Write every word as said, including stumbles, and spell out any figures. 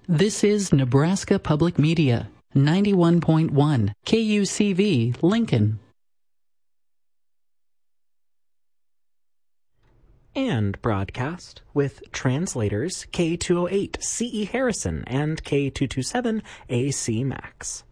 This is Nebraska Public Media, ninety-one point one K U C V, Lincoln. And broadcast with translators K two oh eight C E Harrison and K two twenty-seven A C Max.